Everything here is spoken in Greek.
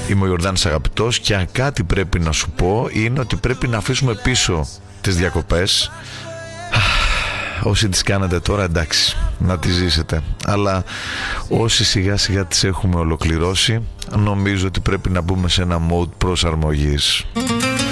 Είμαι ο Ιορδάνης Αγαπητός και αν κάτι πρέπει να σου πω είναι ότι πρέπει να αφήσουμε πίσω τις διακοπές. Όσοι τις κάνετε τώρα, εντάξει, να τις ζήσετε. Αλλά όσοι σιγά σιγά τις έχουμε ολοκληρώσει, νομίζω ότι πρέπει να μπούμε σε ένα mode προσαρμογής.